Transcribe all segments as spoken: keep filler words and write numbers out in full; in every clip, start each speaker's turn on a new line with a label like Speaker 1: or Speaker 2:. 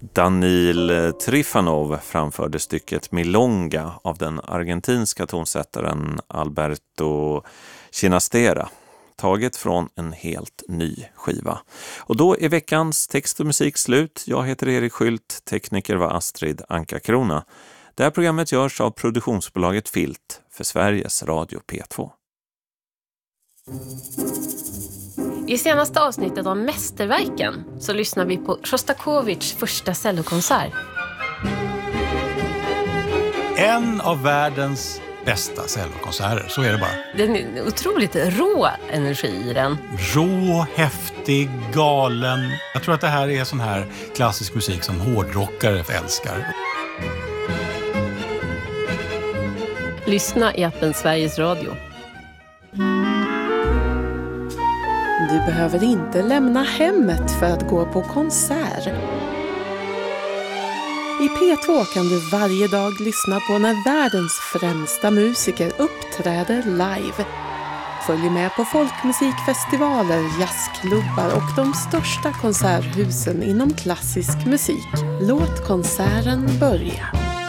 Speaker 1: Danil Trifanov framförde stycket Milonga av den argentinska tonsättaren Alberto Ginastera, taget från en helt ny skiva. Och då är veckans text och musik slut. Jag heter Erik Skylt, tekniker var Astrid Anka-Krona. Det här programmet görs av produktionsbolaget Filt för Sveriges Radio P två.
Speaker 2: I senaste avsnittet av Mästerverken så lyssnar vi på Sjostakovitjs första cellokonsert.
Speaker 3: En av världens bästa cellokonserter, så är det bara.
Speaker 2: Det är en otroligt rå energi i den.
Speaker 3: Rå, häftig, galen. Jag tror att det här är sån här klassisk musik som hårdrockare älskar.
Speaker 2: Lyssna i appen Sveriges Radio.
Speaker 4: Du behöver inte lämna hemmet för att gå på konsert. I P två kan du varje dag lyssna på när världens främsta musiker uppträder live. Följ med på folkmusikfestivaler, jazzklubbar och de största konserthusen inom klassisk musik. Låt konserten börja.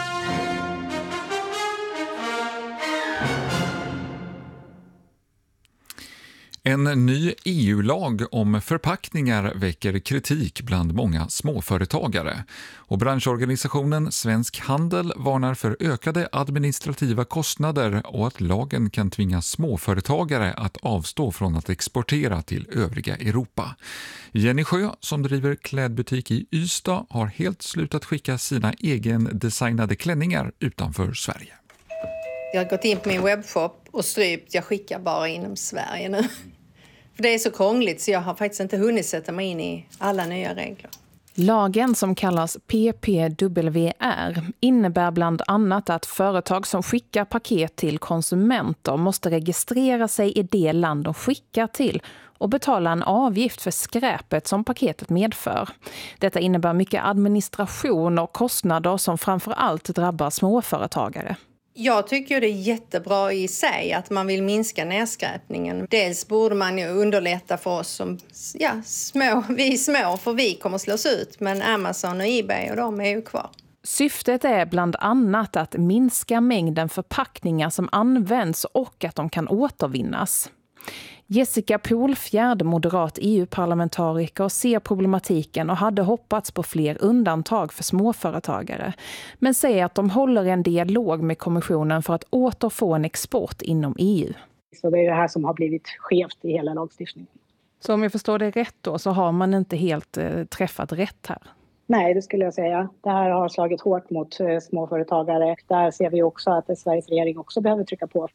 Speaker 5: En ny E U-lag om förpackningar väcker kritik bland många småföretagare. Och branschorganisationen Svensk Handel varnar för ökade administrativa kostnader och att lagen kan tvinga småföretagare att avstå från att exportera till övriga Europa. Jenny Sjö, som driver klädbutik i Ystad, har helt slutat skicka sina egendesignade klänningar utanför Sverige.
Speaker 6: Jag har gått in på min webbshop och strypt, jag skickar bara inom Sverige nu. För det är så krångligt så jag har faktiskt inte hunnit sätta mig in i alla nya regler.
Speaker 7: Lagen som kallas P P W R innebär bland annat att företag som skickar paket till konsumenter måste registrera sig i det land de skickar till och betala en avgift för skräpet som paketet medför. Detta innebär mycket administration och kostnader som framför allt drabbar småföretagare.
Speaker 6: Jag tycker det är jättebra i sig att man vill minska nedskräpningen. Dels borde man ju underlätta för oss som ja, små, vi är små för vi kommer slås ut. Men Amazon och eBay och de är ju kvar.
Speaker 7: Syftet är bland annat att minska mängden förpackningar som används och att de kan återvinnas. Jessica Polfjärd, moderat E U-parlamentariker, ser problematiken och hade hoppats på fler undantag för småföretagare. Men säger att de håller en dialog med kommissionen för att återfå en export inom E U.
Speaker 8: Så det är det här som har blivit skevt i hela lagstiftningen.
Speaker 7: Så om jag förstår det rätt då så har man inte helt eh, träffat rätt här?
Speaker 8: Nej, det skulle jag säga. Det här har slagit hårt mot eh, småföretagare. Där ser vi också att Sveriges regering också behöver trycka på.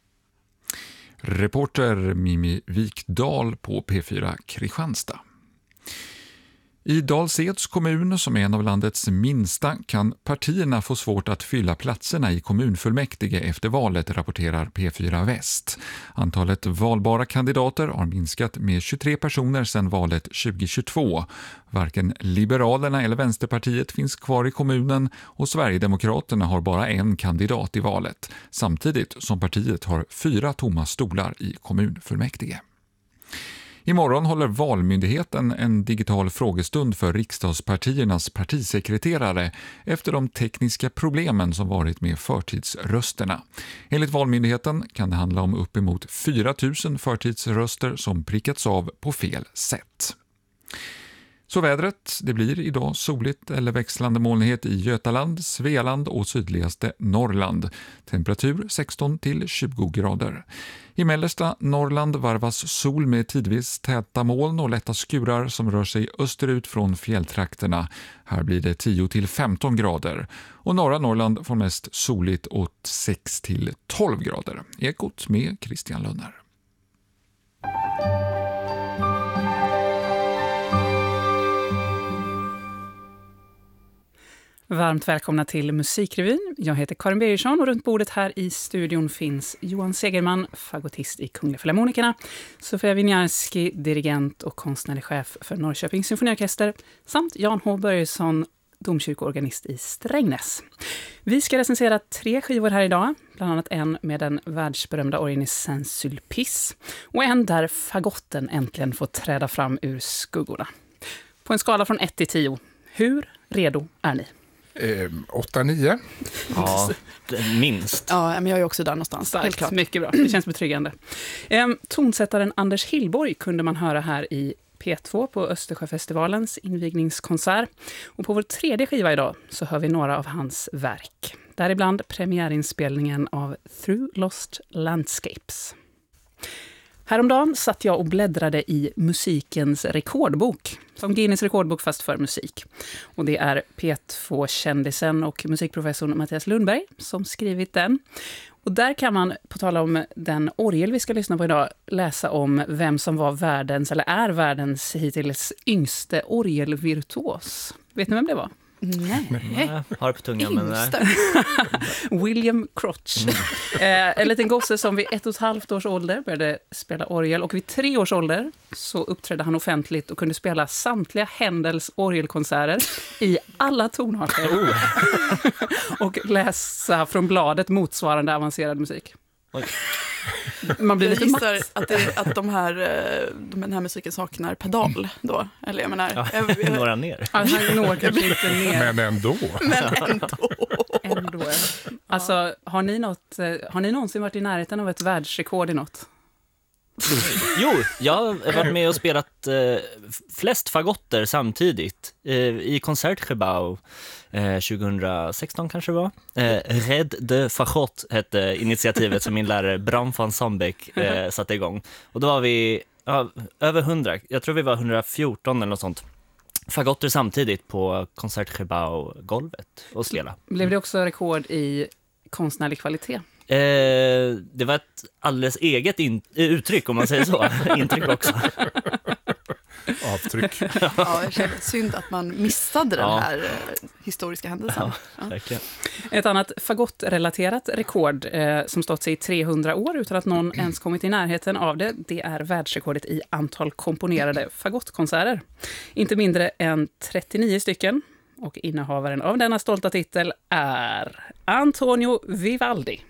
Speaker 5: Reporter Mimi Wikdal på P fyra Kristianstad. I Dals-Eds kommun, som är en av landets minsta, kan partierna få svårt att fylla platserna i kommunfullmäktige efter valet, rapporterar P fyra Väst. Antalet valbara kandidater har minskat med tjugotre personer sedan valet tjugohundratjugotvå. Varken Liberalerna eller Vänsterpartiet finns kvar i kommunen och Sverigedemokraterna har bara en kandidat i valet, samtidigt som partiet har fyra tomma stolar i kommunfullmäktige. Imorgon håller Valmyndigheten en digital frågestund för riksdagspartiernas partisekreterare efter de tekniska problemen som varit med förtidsrösterna. Enligt Valmyndigheten kan det handla om uppemot fyra tusen förtidsröster som prickats av på fel sätt. Så vädret, det blir idag soligt eller växlande molnighet i Götaland, Svealand och sydligaste Norrland. Temperatur sexton till tjugo grader. I mellersta Norrland varvas sol med tidvis täta moln och lätta skurar som rör sig österut från fjälltrakterna. Här blir det tio till femton grader. Och norra Norrland får mest soligt åt sex till tolv grader. Ekot med Christian Lönner.
Speaker 9: Varmt välkomna till Musikrevyn. Jag heter Karin Birgersson och runt bordet här i studion finns Johan Segerman, fagotist i Kungliga Filharmonikerna, Sofia Winiarski, dirigent och konstnärlig chef för Norrköpings symfoniorkester, samt Jan H. Börjesson, domkyrkoorganist i Strängnäs. Vi ska recensera tre skivor här idag, bland annat en med den världsberömda orgeln i Saint-Sulpice och en där fagotten äntligen får träda fram ur skuggorna. På en skala från ett till tio, Hur redo är ni?
Speaker 10: Eh, åtta nio.
Speaker 11: Ja, minst.
Speaker 12: Ja, men jag är också där någonstans.
Speaker 9: Starkt,
Speaker 12: helt klart.
Speaker 9: mycket bra. Det känns betryggande. Ehm, tonsättaren Anders Hillborg kunde man höra här i P två på Östersjöfestivalens invigningskonsert. Och på vår tredje skiva idag så hör vi några av hans verk. Däribland premiärinspelningen av Through Lost Landscapes. Häromdagen satt jag och bläddrade i musikens rekordbok, som Guinness rekordbok fast för musik. Och det är P två-kändisen och musikprofessorn Mattias Lundberg som skrivit den. Och där kan man, på tala om den orgel vi ska lyssna på idag, läsa om vem som var världens, eller är världens hittills yngste orgelvirtuos. Vet ni vem det var?
Speaker 12: Nej.
Speaker 11: Nej, har på tungan, men nej.
Speaker 9: William Crotch. Mm. Eh, en liten gosse som vid ett och ett halvt års ålder började spela orgel. Och vid tre års ålder så uppträdde han offentligt och kunde spela samtliga Händels orgelkonserter i alla tonarter. Oh. Och läsa från bladet motsvarande avancerad musik.
Speaker 11: Oj.
Speaker 9: Man blir
Speaker 12: jag
Speaker 9: lite
Speaker 12: gissar
Speaker 9: matt.
Speaker 12: att, det, att de här, de, den här musiken saknar pedal då. Eller jag menar...
Speaker 11: Ja,
Speaker 12: jag, jag,
Speaker 11: några ner.
Speaker 9: Ja, han når kanske inte ner.
Speaker 10: Men ändå.
Speaker 12: Men ändå.
Speaker 9: ändå. Alltså, har ni, något, har ni någonsin varit i närheten av ett världsrekord i något?
Speaker 11: Jo, jag har varit med och spelat eh, flest fagotter samtidigt eh, i Konsertgebouw eh, tjugohundrasexton kanske det var. Eh, Red de Fagott hette initiativet som min lärare Bram van Sambeck eh, satte igång. Och då var vi ja, över hundra, jag tror vi var hundrafjorton eller något sånt. Fagotter samtidigt på Konsertgebouw-golvet och spela.
Speaker 9: Blev det också rekord i konstnärlig kvalitet?
Speaker 11: Eh, det var ett alldeles eget in- uttryck, om man säger så. Intryck också.
Speaker 10: Avtryck.
Speaker 12: Ja, det är synd att man missade den
Speaker 11: Ja.
Speaker 12: här eh, historiska händelsen.
Speaker 11: Ja, verkligen.
Speaker 9: Ett annat fagottrelaterat rekord eh, som stått sig i trehundra år utan att någon ens kommit i närheten av det, det är världsrekordet i antal komponerade fagottkonserter. Inte mindre än trettionio stycken. Och innehavaren av denna stolta titel är Antonio Vivaldi.